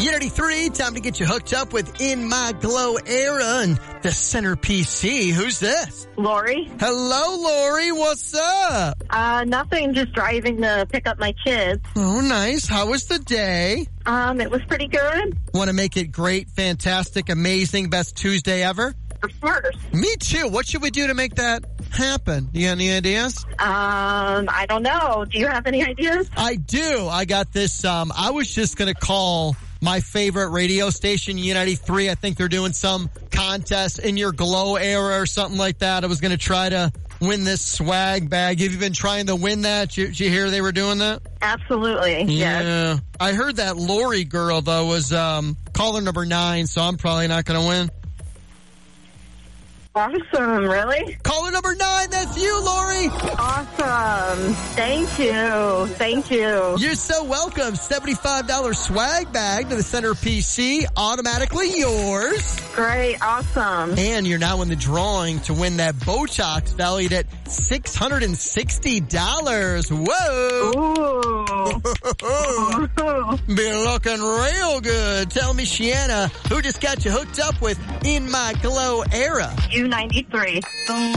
Unity 3, time to get you hooked up with In My Glow Era and the Center PC. Who's this? Lori. Hello, Lori. What's up? Nothing, just driving to pick up my kids. Oh, nice. How was the day? It was pretty good. Want to make it great, fantastic, amazing, best Tuesday ever? Of course. Me too. What should we do to make that happen? You got any ideas? I don't know. Do you have any ideas? I do. I got this. I was just going to call my favorite radio station, Unity 3. I think they're doing some contest in your glow era or something like that. I was going to try to win this swag bag. Have you been trying to win that? Did you hear they were doing that? Absolutely. Yeah. Yes. I heard that Lori girl, though, was caller number 9, so I'm probably not going to win. Awesome. Really? Caller number 9, that's you, Lori. Awesome. Thank you. Thank you. You're so welcome. $75 swag bag to the Center PC, automatically yours. Great. Awesome. And you're now in the drawing to win that Botox valued at $660. Whoa. Ooh. Be looking real good. Tell me, Shiana, who just got you hooked up with In My Glow Era? U93.